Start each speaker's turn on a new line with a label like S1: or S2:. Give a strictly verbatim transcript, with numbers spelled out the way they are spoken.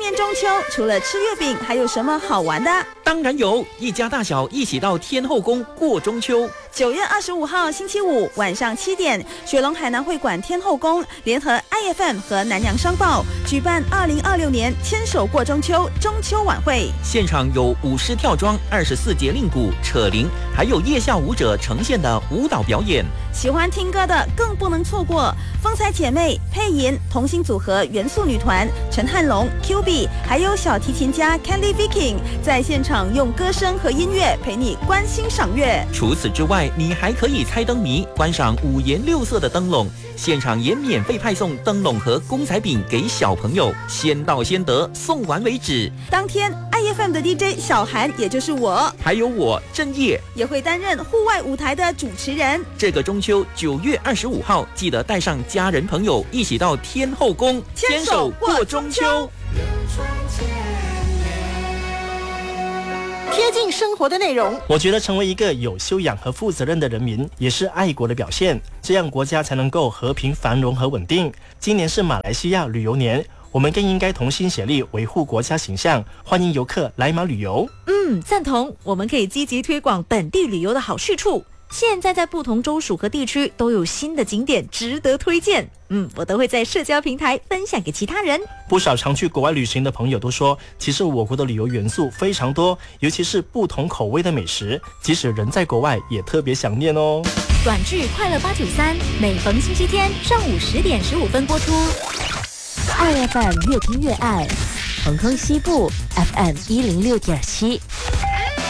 S1: 年中秋除了吃月饼，还有什么好玩的？
S2: 当然有，一家大小一起到天后宫过中秋。
S1: 九月二十五号星期五晚上七点，雪隆海南会馆天后宫联合 I F M 和南洋商报举办二零二六年牵手过中秋中秋晚会，
S2: 现场有舞狮跳桩、二十四节令鼓、扯铃，还有夜下舞者呈现的舞蹈表演。
S1: 喜欢听歌的更不能错过，风采姐妹、配音同心组合元素女团、陈汉龙、Q B， 还有小提琴家 Candy Viking 在现场用歌声和音乐陪你观星赏月。
S2: 除此之外，你还可以猜灯谜，观赏五颜六色的灯笼，现场也免费派送灯笼和公仔饼给小朋友，先到先得，送完为止。
S1: 当天 I F M 的 D J 小韩，也就是我，
S2: 还有我郑业，
S1: 也会担任户外舞台的主持人。
S2: 这个中秋九月二十五号，记得带上家人朋友一起到天后宫
S1: 牵手过中秋。
S3: 贴近生活的内容，
S4: 我觉得成为一个有修养和负责任的人民，也是爱国的表现，这样国家才能够和平繁荣和稳定。今年是马来西亚旅游年，我们更应该同心协力维护国家形象，欢迎游客来马旅游。
S5: 嗯，赞同，我们可以积极推广本地旅游的好去处。现在在不同州属和地区都有新的景点值得推荐，嗯，我都会在社交平台分享给其他人。
S4: 不少常去国外旅行的朋友都说，其实我国的旅游元素非常多，尤其是不同口味的美食，即使人在国外也特别想念哦。
S5: 短剧快乐八九三，每逢星期天上午十点十五分播出。
S6: 爱 F M 越听越爱，恒亨西部 F M 一零六点七。